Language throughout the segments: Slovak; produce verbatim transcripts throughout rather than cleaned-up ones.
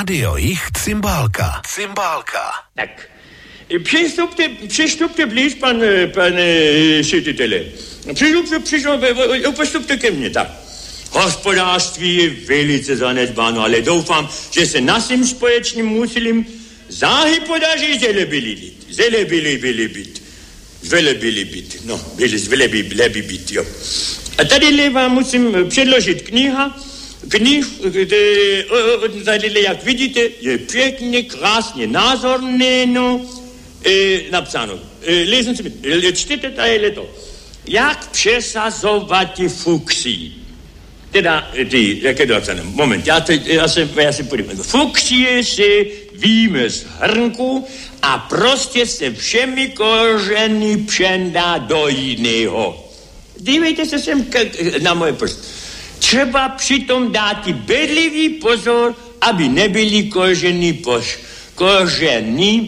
Radio Jich Cymbálka. Cymbálka. Tak, přistupte, přistupte blíž, pan, pane šetitele. Přistupte, přistupte, přistupte ke mně, tak. Hospodářství je velice zanedbáno, ale doufám, že se našim společným úsilím záhy podaří zelebilit. Zelebilit. Zelebilit. No, zelebilit, jo. A tady vám musím předložit kniha. Knih, tady, jak vidíte, je pěkně, krásně, názorné, no, e, napsáno. E, Lesen si mi, čtěte tady to. Jak přesazovat fuksii? Teda, ty, jak je to napsáno? Moment, já, to, já, se, já si podívám. Fuksie se víme z hrnku a prostě se všemi kořeny přendá do jiného. Dívejte se sem k, na moje prst. Třeba přitom dát bedlivý pozor, aby nebyli kořeny poš... kořeny...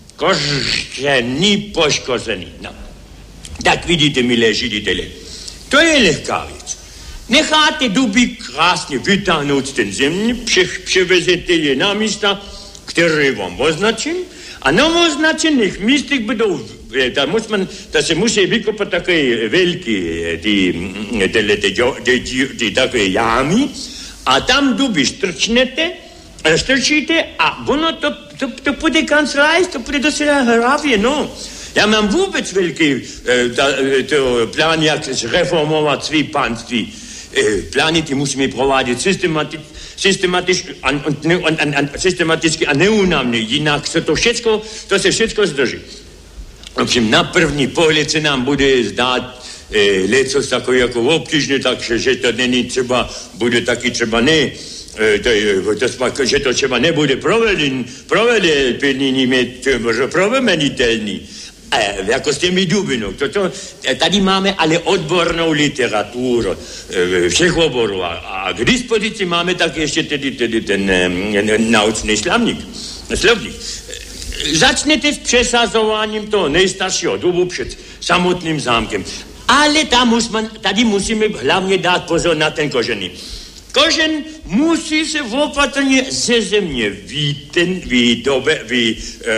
kořeny poškozený. No. Tak vidíte, milé židitele, to je lehká věc. Necháte duby krásně vytáhnout z ten země, pře, převezete je na místa, které vám označím, a na označených místech budou, ta, man, ta se musí vykopat takové velké ty, ty, ty, ty, ty, ty takové jámy a tam duby strčnete, strčíte a ono to, to, to bude kancelář, to bude docela hravě, no. Já mám vůbec velký ta, to plán, jak zreformovat svý panství. Plány ty musíme provádět systematicky, systematicky a, a, a, systematicky a neúnavně, jinak se to všecko, to se všecko zdrží. Ovšem na první pohled se nám bude zdát e, lecos takový jako obtížný, takže že to není třeba, bude taky třeba ne, e, to, to, že to třeba nebude proveden, provedený, provedenitelný. E, jako s těmi duby, no. Toto, tady máme ale odbornou literaturu e, všech oborů a, a k dispozici máme tak ještě tedy, tedy ten e, naučný slavník. Slovník. E, začnete s přesazováním toho nejstaršího dubu před samotným zámkem. Ale tam mus man, tady musíme hlavně dát pozor na ten kořený. Kořen musí se opatrně ze země víten, výdobe, vý,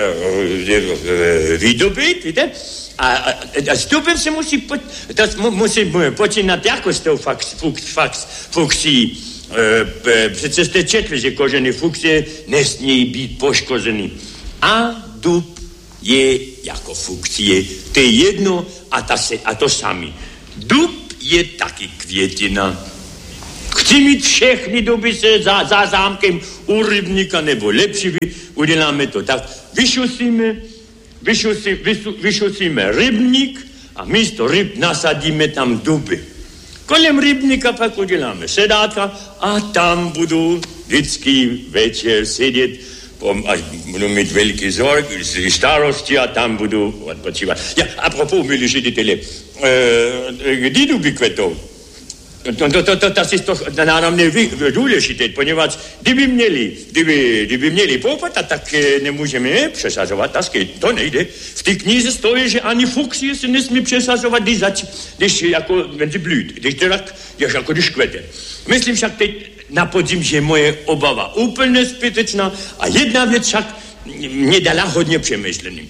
uh, vydobit, víte? A, a, a stupem se musí, po, to musí počínat jako s tou fax, fux, fax, fuksí. Uh, přece jste četli, že kořeny fuxie nesmějí být poškozený. A dub je jako fuxie. To je jedno a, ta se, a to samý. Dub je taky květina. Chci mít všechny doby se za, za zámkem u rybníka, nebo lepší uděláme to tak. Vyšusíme, vyšusí, vysu, vyšusíme rybník a místo ryb nasadíme tam duby. Kolem rybníka pak uděláme sedátka a tam budu vždycky večer sedět, až budu mít velký zorg, starosti a tam budu odpočívat. Ja, apropos, milí židitele, e, kdy duby kvetou? To, to, to, to, to, to, to na mě důležité, poněvadž kdyby měli, kdyby, kdyby měli poupata, tak nemůžeme přesazovat tasky. To nejde. V té knize stojí, že ani fuksie se nesmí přesazovat, když, zač, když jako, wenn sie blüht, když to tak, jako když kvete. Myslím však teď na podzim, že moje obava úplně zbytečná a jedna věc však mě dala hodně přemýšleným.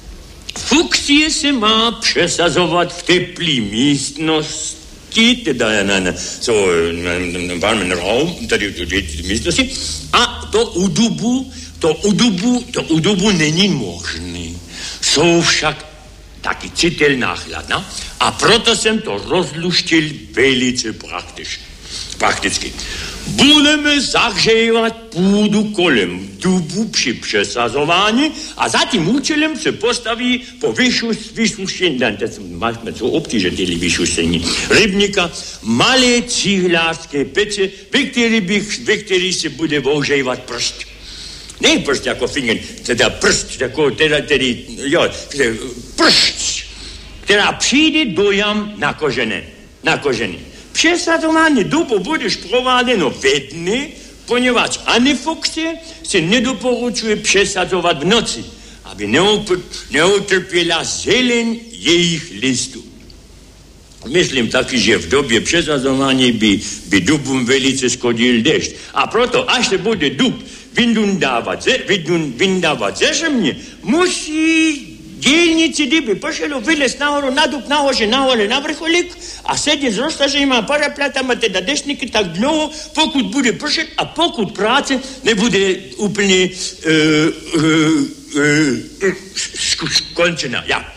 Fuksie se má přesazovat v teplý místnosti, teda na, na, so, na varmen raum, tady ty místnosti, a to u dubu, to u dubu, to u dubu není možný. Jsou však taky citelná chladna a proto jsem to rozluštil velice prakticky. prakticky. Budeme zahřívat půdu kolem dubu při přesazování a za tím účelem se postaví po vysušení, máme co obtíže těli vysušení rybníka, malé cihlářské pece, ve který, bych, ve který se bude ohřívat prst. Ne prst jako finger, teda prst, jako teda, tedy, jo, prst, která přijde do jam na kožené, na kožený. Přesazování dubu budeš prováděno ve dny, poněvadž anifuksie se nedoporučuje přesazovat v noci, aby neutrpěla zeleň jejich listů. Myslím taky, že v době přesazování by, by dubům velice škodil déšť. A proto, až se bude dub vyndundávat, vyndundávat ze země, musí dělníci, kdyby pošel vylez nahoru, na dub, nahoře, nahoře, na vrcholik a sedět s roztaženýma paraplatama, teda dešníky tak dlouho, pokud bude pršet a pokud práce nebude úplně uh, uh, uh, skončena. Ja.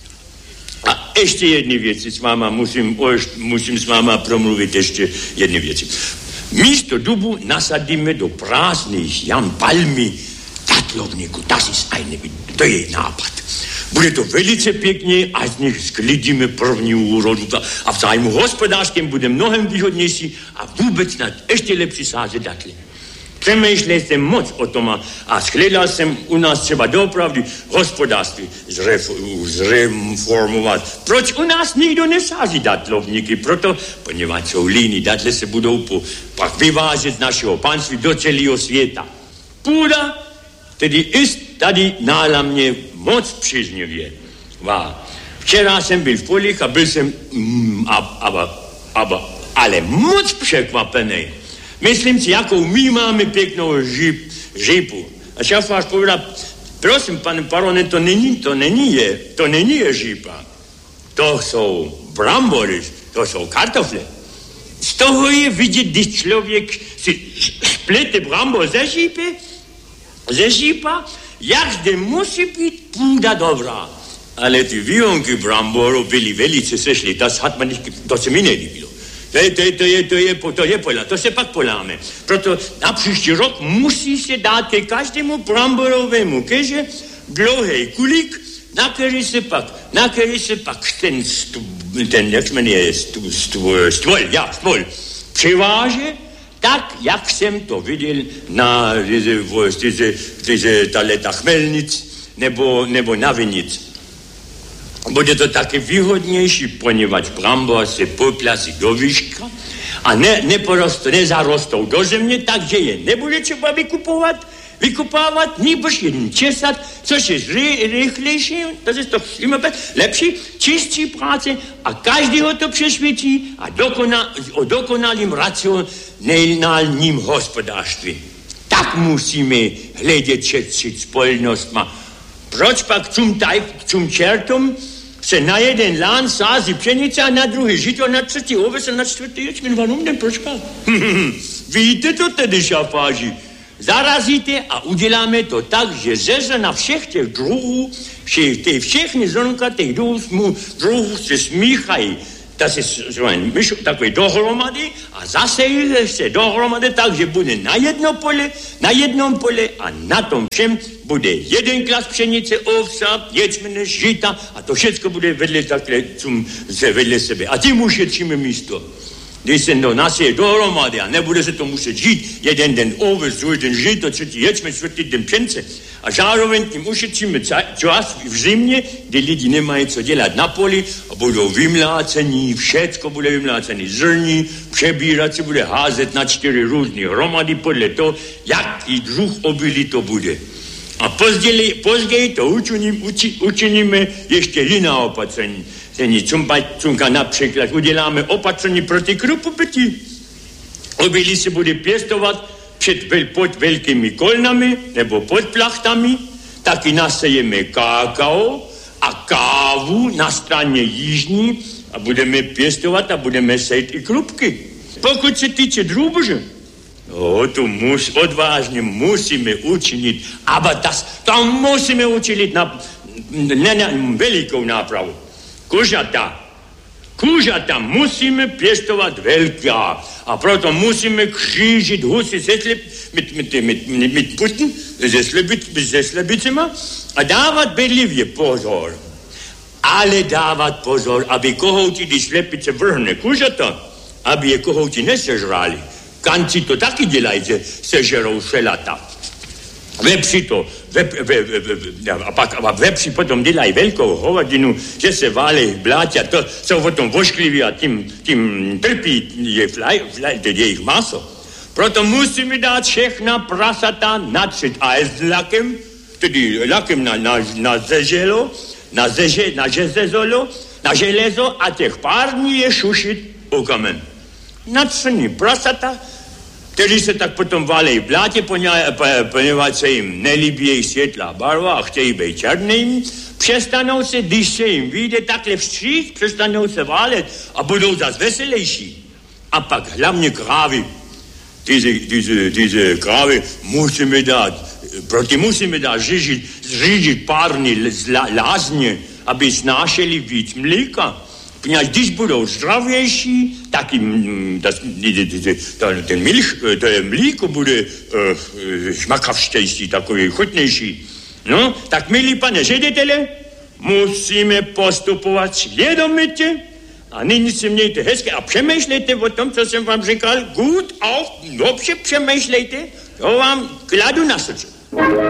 A ještě jedny věci s váma, musím, musím s váma promluvit ještě jedny věci. Místo dubu nasadíme do prázdných jam palmy datlovníku. Das ist eine, to je nápad. Bude to velice pěkně a z nich sklidíme první úrodu a v zájmu hospodářském bude mnohem výhodnější a vůbec na ještě lepší sázet datly. Přemýšlel jsem moc o tom a, a shledal jsem u nás třeba doopravdy hospodářství zreformovat. Proč u nás nikdo nesází datlovníky? Proto, poněvadž jsou líní, datle se budou po, pak vyvážet z našeho panství do celého světa. Půda tedy ist tady nála mě moc příznivě. Vá. Včera jsem byl v polích a byl jsem mm, ab, ab, ab, ale moc překvapený. Myslím si, jakou my máme pěknou žip, žipu. A šafář povedal, prosím, pane barone, to není, to není je, to není je žipa. To jsou brambory, to jsou kartofle. Z toho je vidět, když člověk si splete brambor ze žipy, ze žipa, jak zde musí být půda dobrá. Ale ty výhonky bramboru byly velice sešly, to hat man nicht, to se mi nelíbilo. To je, to je, to je, to je, to je pola, to se pak poláme. Proto na příští rok musí se dát ke každému bramborovému keže dlouhý kulík, na který se pak, na který se pak ten, ten jak se jmenuje, stvol, já, stvol, přiváže, tak, jak jsem to viděl na tyze taleta Chmelnic nebo, nebo na Vinic. Bude to taky výhodnější, poněvadž brambor se poplasí do výška a ne, neporostou, nezarostou do země, takže je nebude třeba vykupovat, vykupávat, nebož jen česat, což je rychlejší, to je to lepší, čistší práce a každýho to přesvědčí a dokoná, o dokonalým racionálním hospodářství. Tak musíme hledět, šetřit spolnostma. Proč pak cum, taj, cum čertom se na jeden lán sází pšenice a na druhý žito, na třetí oves a na čtvrtý ječmen. Vanom den proč pak? Víte to tedy, šafáži? Zarazíte a uděláme to tak, že zeze na všech těch druhů, všech, těch všechny zrnka těch druhů, druhů se smíchají. To se myšu takové dohromady a zase se dohromady tak, že bude na jedno pole, na jednom pole a na tom všem bude jeden klas pšenice, ovsa, ječmene, žita a to všechno bude vedle takhle cum, se vedle sebe. A tím ušetříme místo. Když se to naseje dohromady a nebude se to muset žít, jeden den oves, druhý den žito, třetí ječmen, čtvrtý den pšenice. A zároveň tím ušetříme čas v zimě, kdy lidi nemají co dělat na poli a budou vymlácení, všecko bude vymlácený zrní, přebírat se bude házet na čtyři různé hromady podle toho, jaký druh obilí to bude. A později, později to učiníme, uči, učiníme ještě jiná opatření. Cumka například uděláme opatření proti krupobytí. Obilí se bude pěstovat před vel, pod velkými kolnami nebo pod plachtami, taky nasejeme kákao a kávu na straně jižní a budeme pěstovat a budeme sejít i krupky. Pokud se týče drůbeže, no, to mus, odvážně musíme učinit, ale tas, tam musíme učinit na, na, na velikou nápravu. Kužata. Kužata musíme pěstovat velká a proto musíme křížit husy se slib, mit, mit, mit, mit, mit putten, se, slibit, se slibicema a dávat bedlivě pozor. Ale dávat pozor, aby kohouti, když slepice vrhne kužata, aby je kohouti nesežrali. Kanci to taky dělají, že sežerou šelata. Vepři to, vep, vep, vep, vep, a pak a vepři potom dělají velkou hovadinu, že se válí v blátě a to jsou potom voškliví a tím, tím trpí je flaj, flaj, jejich maso. Proto musíme dát všechna prasata natřit a s lakem, tedy lakem na, na, na zeželo, na, zeže, na žezezolo, na železo a těch pár dní je šušit o kamen. Natření prasata kteří se tak potom válejí v blátě, poněvadž se jim nelíbí jejich světlá barva a chtějí být černým, přestanou se, když se jim vyjde takhle vstříc, přestanou se válet a budou zase veselější. A pak hlavně krávy. Diese, diese, diese krávy musíme dát, proti musíme dát řídit, řídit párny lázně, aby snášeli víc mlíka. Poněvadž když budou zdravější, tak jim ten milch, to je mlíko bude uh, šmakavštější, takový chutnější. No, tak milí pane ředitele, musíme postupovat svědomitě a nyní si mějte hezky a přemýšlejte o tom, co jsem vám říkal. Gut, auch, dobře přemýšlejte, to vám kladu na srdce.